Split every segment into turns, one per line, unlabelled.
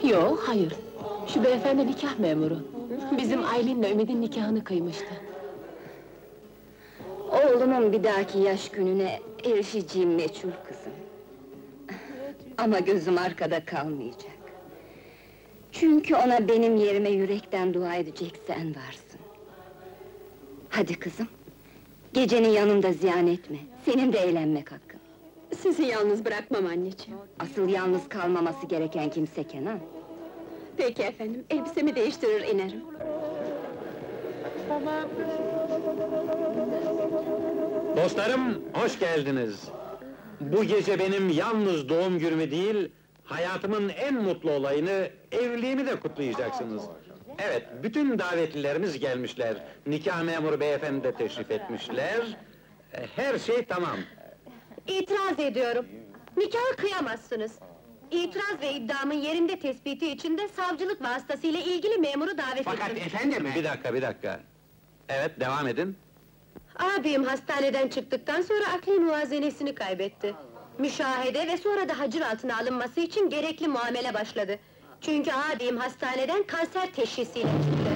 Yok, hayır. Şu beyefendi nikah memuru. Bizim Aylin'le Ümit'in nikahını kıymıştı.
Oğlumun bir dahaki yaş gününe erişeceğim meçhul kızım. Ama gözüm arkada kalmayacak. Çünkü ona benim yerime yürekten dua edecek sen varsın. Hadi kızım, geceni yanımda ziyan etme, senin de eğlenmek hakkın.
Sizi yalnız bırakmam anneciğim.
Asıl yalnız kalmaması gereken kimse Kenan.
Peki efendim, elbisemi değiştirir inerim.
Dostlarım, hoş geldiniz. Bu gece benim yalnız doğum günümü değil, hayatımın en mutlu olayını, evliliğimi de kutlayacaksınız. Evet, bütün davetlilerimiz gelmişler. Nikah memuru beyefendi de teşrif etmişler. Her şey tamam.
İtiraz ediyorum. Nikahı kıyamazsınız. İtiraz ve iddiamın yerinde tespiti için de savcılık vasıtasıyla ilgili memuru davet ettim.
Efendim,
Bir dakika. Evet, devam edin.
Abim hastaneden çıktıktan sonra akli muvazenesini kaybetti. Müşahede ve sonra da hacir altına alınması için gerekli muamele başladı. Çünkü abim hastaneden kanser teşhisiyle çıktı.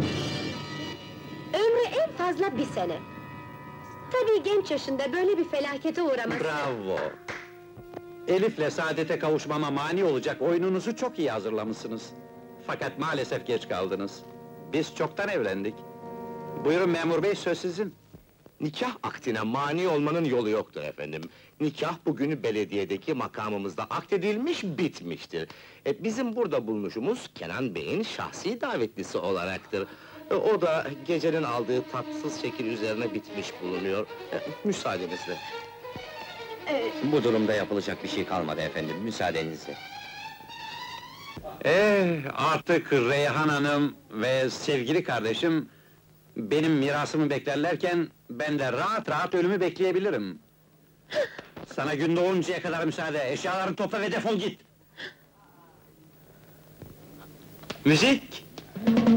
Ömrü en fazla 1 sene. Tabii genç yaşında böyle bir felakete uğraması...
Bravo! Elif'le saadete kavuşmama mani olacak oyununuzu çok iyi hazırlamışsınız. Fakat maalesef geç kaldınız. Biz çoktan evlendik. Buyurun memur bey, söz sizin.
nikah akdine mani olmanın yolu yoktur efendim. Nikah bugünü belediyedeki makamımızda akdedilmiş, bitmiştir. Bizim burada bulunuşumuz Kenan Bey'in şahsi davetlisi olaraktır. O da gecenin aldığı tatsız şekil üzerine bitmiş bulunuyor. Müsaadenizle.
Bu durumda yapılacak bir şey kalmadı efendim, müsaadenizle.
Artık Reyhan Hanım ve sevgili kardeşim... benim mirasımı beklerlerken, ben de rahat rahat ölümü bekleyebilirim. Sana gün doğuncaya kadar müsaade, eşyalarını topla ve defol git! Müzik!